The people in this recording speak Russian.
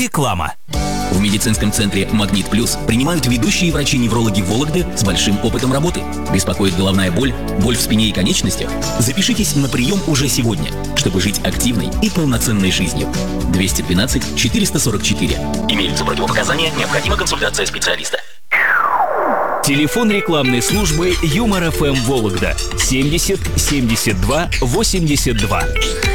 Реклама. В медицинском центре «Магнит Плюс» принимают ведущие врачи-неврологи Вологды с большим опытом работы. Беспокоит головная боль, боль в спине и конечностях? Запишитесь на прием уже сегодня, чтобы жить активной и полноценной жизнью. 212 444. Имеются противопоказания, необходима консультация специалиста. Телефон рекламной службы Юмор ФМ Вологда 70 72 82.